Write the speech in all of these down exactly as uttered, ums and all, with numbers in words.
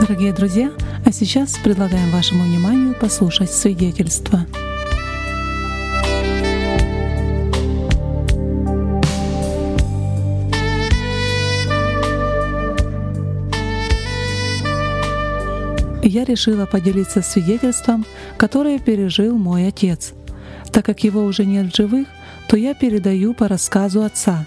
Дорогие друзья, а сейчас предлагаем вашему вниманию послушать свидетельство. Я решила поделиться свидетельством, которое пережил мой отец. Так как его уже нет в живых, то я передаю по рассказу отца.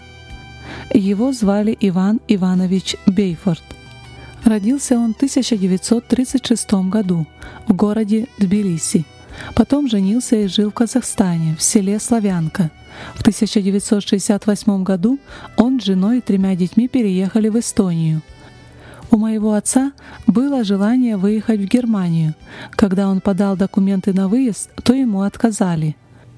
Его звали Иван Иванович Бейфорд. Родился он в тысяча девятьсот тридцать шестом году в городе Тбилиси. Потом женился и жил в Казахстане, в селе Славянка. В тысяча девятьсот шестьдесят восьмом году он с женой и тремя детьми переехали в Эстонию. У моего отца было желание выехать в Германию. Когда он подал документы на выезд, то ему отказали.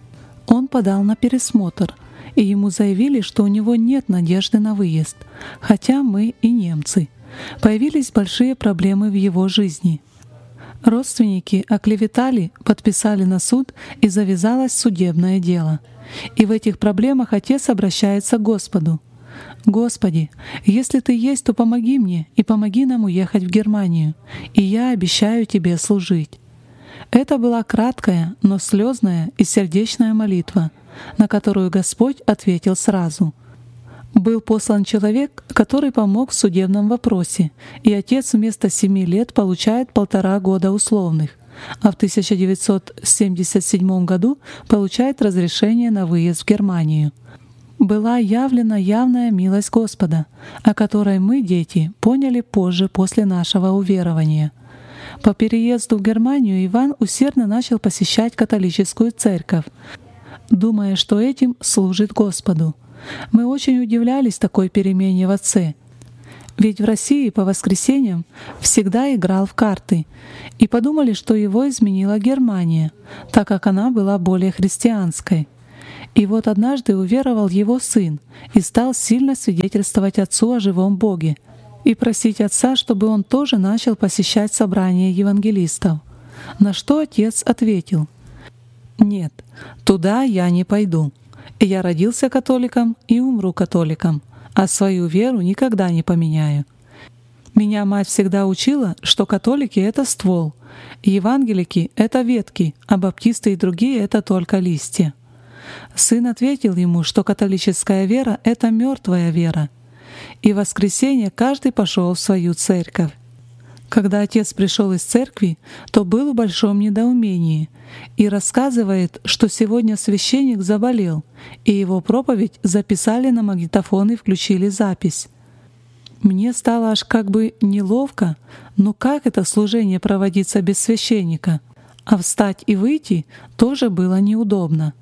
Он подал на пересмотр, и ему заявили, что у него нет надежды на выезд, хотя мы и немцы. Появились большие проблемы в его жизни. Родственники оклеветали, подписали на суд, и завязалось судебное дело. И в этих проблемах отец обращается к Господу. «Господи, если Ты есть, то помоги мне и помоги нам уехать в Германию, и я обещаю Тебе служить». Это была краткая, но слезная и сердечная молитва, на которую Господь ответил сразу. Был послан человек, который помог в судебном вопросе, и отец вместо семи лет получает полтора года условных, а в тысяча девятьсот семьдесят седьмом году получает разрешение на выезд в Германию. Была явлена явная милость Господа, о которой мы, дети, поняли позже после нашего уверования. По переезду в Германию Иван усердно начал посещать католическую церковь, думая, что этим служит Господу. Мы очень удивлялись такой перемене в отце, ведь в России по воскресеньям всегда играл в карты, и подумали, что его изменила Германия, так как она была более христианской. И вот однажды уверовал его сын и стал сильно свидетельствовать отцу о живом Боге и просить отца, чтобы он тоже начал посещать собрания евангелистов. На что отец ответил: «Нет, туда я не пойду. Я родился католиком и умру католиком, а свою веру никогда не поменяю. Меня мать всегда учила, что католики — это ствол, евангелики — это ветки, а баптисты и другие — это только листья». Сын ответил ему, что католическая вера — это мертвая вера. И в воскресенье каждый пошел в свою церковь. Когда отец пришел из церкви, то был в большом недоумении и рассказывает, что сегодня священник заболел, и его проповедь записали на магнитофон и включили запись. Мне стало аж как бы неловко, но как это служение проводится без священника? А встать и выйти тоже было неудобно.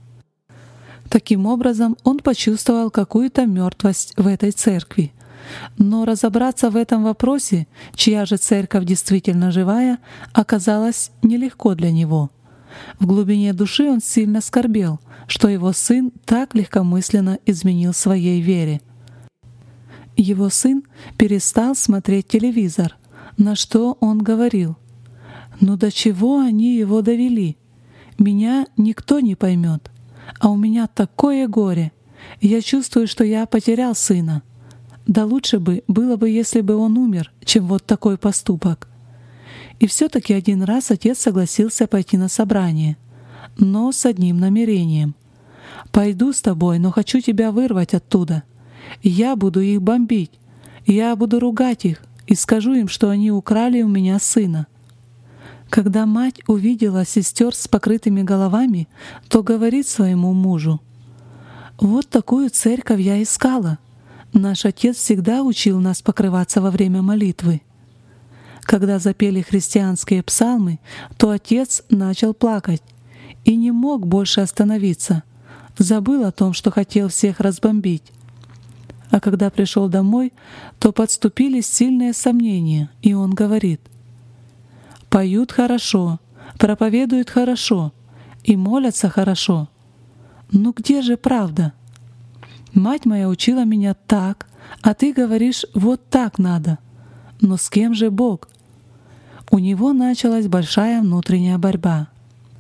Таким образом, он почувствовал какую-то мертвость в этой церкви. Но разобраться в этом вопросе, чья же церковь действительно живая, оказалось нелегко для него. В глубине души он сильно скорбел, что его сын так легкомысленно изменил своей вере. Его сын перестал смотреть телевизор, на что он говорил: «Ну до чего они его довели? Меня никто не поймет. А у меня такое горе. Я чувствую, что я потерял сына. Да лучше бы было бы, если бы он умер, чем вот такой поступок». И все-таки один раз отец согласился пойти на собрание, но с одним намерением: «Пойду с тобой, но хочу тебя вырвать оттуда. Я буду их бомбить, я буду ругать их и скажу им, что они украли у меня сына». Когда мать увидела сестер с покрытыми головами, то говорит своему мужу: «Вот такую церковь я искала. Наш отец всегда учил нас покрываться во время молитвы». Когда запели христианские псалмы, то отец начал плакать и не мог больше остановиться, забыл о том, что хотел всех разбомбить. А когда пришел домой, то подступили сильные сомнения, и он говорит: «Поют хорошо, проповедуют хорошо и молятся хорошо. Ну где же правда? Мать моя учила меня так, а ты говоришь, вот так надо. Но с кем же Бог?» У него началась большая внутренняя борьба.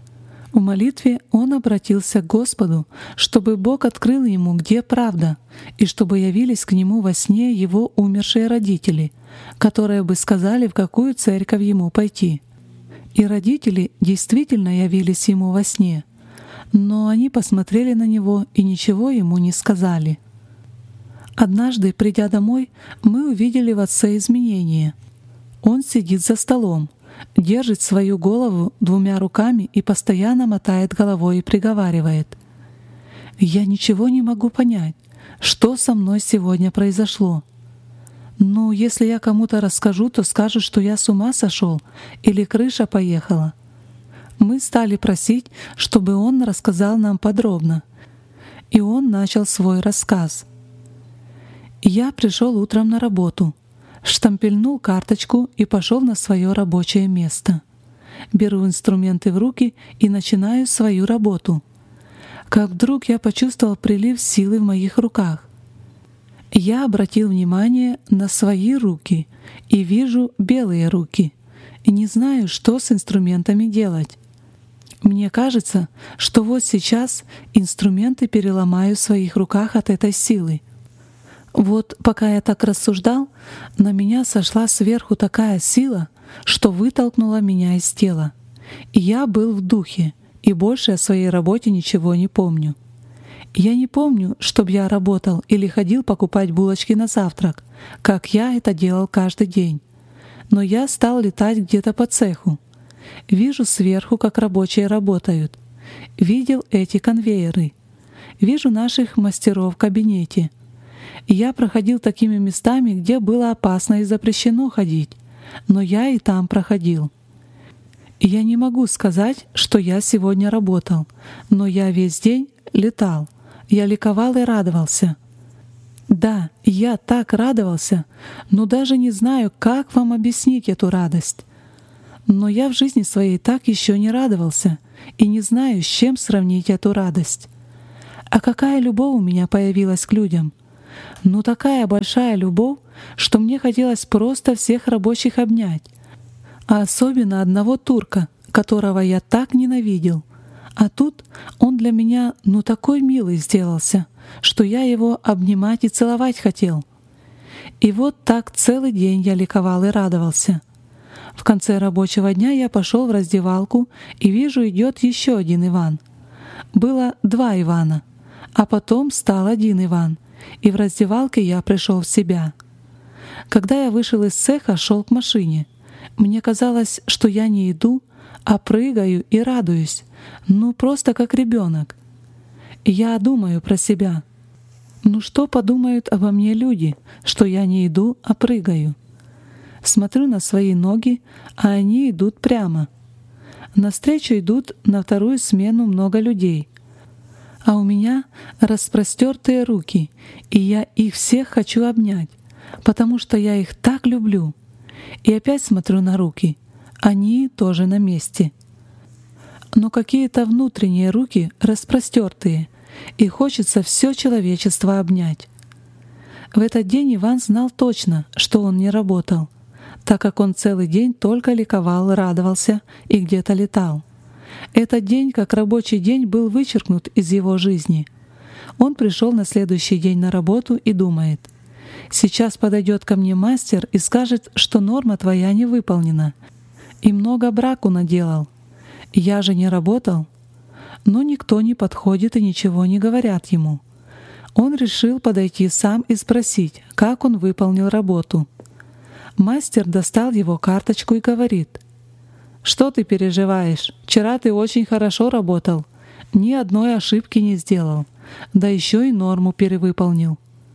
В молитве он обратился к Господу, чтобы Бог открыл ему, где правда, и чтобы явились к нему во сне его умершие родители, которые бы сказали, в какую церковь ему пойти. И родители действительно явились ему во сне, но они посмотрели на него и ничего ему не сказали. Однажды, придя домой, мы увидели в отце изменение. Он сидит за столом, держит свою голову двумя руками и постоянно мотает головой и приговаривает: «Я ничего не могу понять, что со мной сегодня произошло. Ну, если я кому-то расскажу, то скажут, что я с ума сошел или крыша поехала». Мы стали просить, чтобы он рассказал нам подробно, и он начал свой рассказ. «Я пришел утром на работу, штампельнул карточку и пошел на свое рабочее место. Беру инструменты в руки и начинаю свою работу. Как вдруг я почувствовал прилив силы в моих руках. Я обратил внимание на свои руки и вижу белые руки, и не знаю, что с инструментами делать. Мне кажется, что вот сейчас инструменты переломаю в своих руках от этой силы. Вот пока я так рассуждал, на меня сошла сверху такая сила, что вытолкнула меня из тела. И я был в духе, и больше о своей работе ничего не помню. Я не помню, чтобы я работал или ходил покупать булочки на завтрак, как я это делал каждый день. Но я стал летать где-то по цеху. Вижу сверху, как рабочие работают. Видел эти конвейеры. Вижу наших мастеров в кабинете. Я проходил такими местами, где было опасно и запрещено ходить, но я и там проходил. И я не могу сказать, что я сегодня работал, но я весь день летал, я ликовал и радовался. Да, я так радовался, но даже не знаю, как вам объяснить эту радость. Но я в жизни своей так еще не радовался и не знаю, с чем сравнить эту радость. А какая любовь у меня появилась к людям! Ну такая большая любовь, что мне хотелось просто всех рабочих обнять, а особенно одного турка, которого я так ненавидел. А тут он для меня ну такой милый сделался, что я его обнимать и целовать хотел. И вот так целый день я ликовал и радовался. В конце рабочего дня я пошел в раздевалку и вижу, идет еще один Иван. Было два Ивана, а потом стал один Иван, и в раздевалке я пришел в себя. Когда я вышел из цеха, шел к машине. Мне казалось, что я не иду, а прыгаю и радуюсь, ну просто как ребенок. Я думаю про себя. Ну что подумают обо мне люди, что я не иду, а прыгаю? Смотрю на свои ноги, а они идут прямо. Навстречу идут на вторую смену много людей. А у меня распростертые руки, и я их всех хочу обнять, потому что я их так люблю. И опять смотрю на руки, они тоже на месте. Но какие-то внутренние руки распростертые, и хочется все человечество обнять. В этот день Иван знал точно, что он не работал, так как он целый день только ликовал, радовался и где-то летал. Этот день, как рабочий день, был вычеркнут из его жизни. Он пришел на следующий день на работу и думает: «Сейчас подойдет ко мне мастер и скажет, что норма твоя не выполнена, и много браку наделал. Я же не работал». Но никто не подходит и ничего не говорят ему. Он решил подойти сам и спросить, как он выполнил работу. Мастер достал его карточку и говорит: «Что ты переживаешь? Вчера ты очень хорошо работал, ни одной ошибки не сделал, да еще и норму перевыполнил».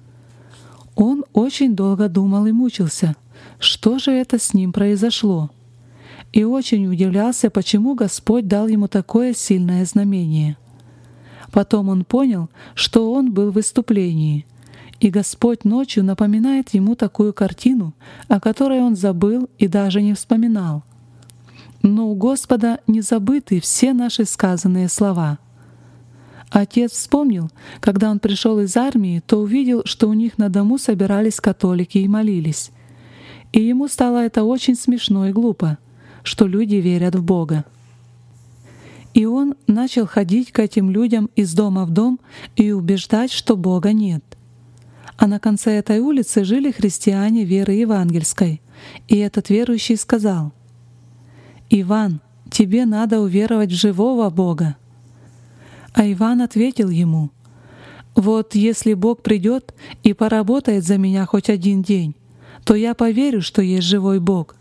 Он очень долго думал и мучился, что же это с ним произошло, и очень удивлялся, почему Господь дал ему такое сильное знамение. Потом он понял, что он был в выступлении, и Господь ночью напоминает ему такую картину, о которой он забыл и даже не вспоминал. Но у Господа не забыты все наши сказанные слова. Отец вспомнил, когда он пришел из армии, то увидел, что у них на дому собирались католики и молились. И ему стало это очень смешно и глупо, что люди верят в Бога. И он начал ходить к этим людям из дома в дом и убеждать, что Бога нет. А на конце этой улицы жили христиане веры евангельской, и этот верующий сказал: «Иван, тебе надо уверовать в живого Бога». А Иван ответил ему: «Вот если Бог придет и поработает за меня хоть один день, то я поверю, что есть живой Бог».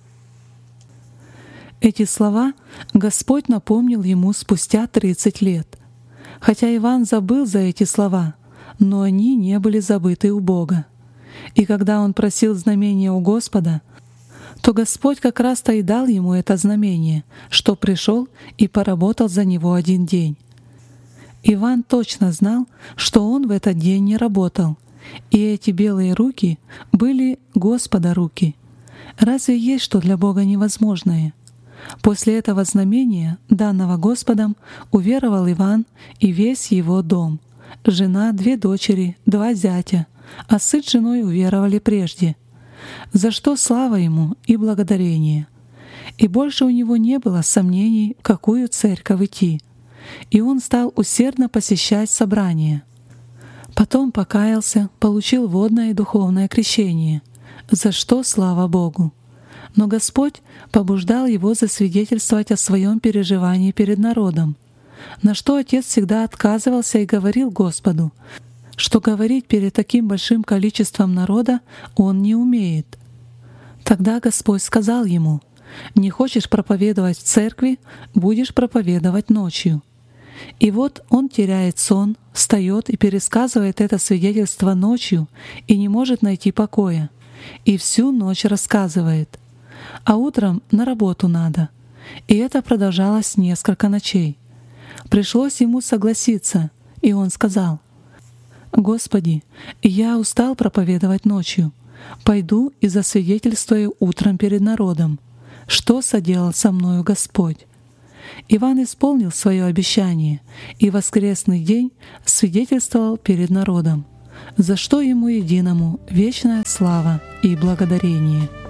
Эти слова Господь напомнил ему спустя тридцать лет. Хотя Иван забыл за эти слова, но они не были забыты у Бога. И когда он просил знамения у Господа, то Господь как раз-то и дал ему это знамение, что пришел и поработал за него один день. Иван точно знал, что он в этот день не работал, и эти белые руки были Господа руки. Разве есть что для Бога невозможное? После этого знамения, данного Господом, уверовал Иван и весь его дом. Жена, две дочери, два зятя, а сын с женой уверовали прежде. За что слава ему и благодарение. И больше у него не было сомнений, в какую церковь идти. И он стал усердно посещать собрания. Потом покаялся, получил водное и духовное крещение, за что слава Богу. Но Господь побуждал его засвидетельствовать о своем переживании перед народом, на что отец всегда отказывался и говорил Господу, что говорить перед таким большим количеством народа он не умеет. Тогда Господь сказал ему: «Не хочешь проповедовать в церкви, будешь проповедовать ночью». И вот он теряет сон, встает и пересказывает это свидетельство ночью и не может найти покоя, и всю ночь рассказывает. А утром на работу надо. И это продолжалось несколько ночей. Пришлось ему согласиться, и он сказал: «Господи, я устал проповедовать ночью. Пойду и засвидетельствую утром перед народом, что соделал со мною Господь». Иван исполнил свое обещание и в воскресный день свидетельствовал перед народом, за что ему единому вечная слава и благодарение.